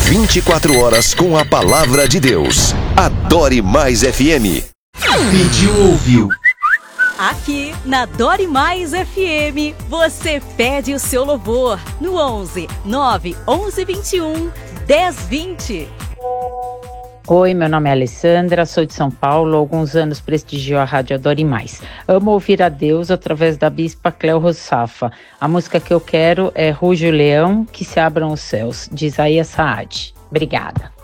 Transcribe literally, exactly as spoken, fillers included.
vinte e quatro horas com a palavra de Deus. Adore Mais F M. Pediu, ouviu. Aqui na Adore Mais F M, você pede o seu louvor no onze, nove, onze, vinte e um, dez, vinte. Oi, meu nome é Alessandra, sou de São Paulo, há alguns anos prestigio a rádio Adore Mais. Amo ouvir a Deus através da bispa Cléo Rossafa. A música que eu quero é Ruge o Leão, que se abram os céus, de Isaías Saad. Obrigada.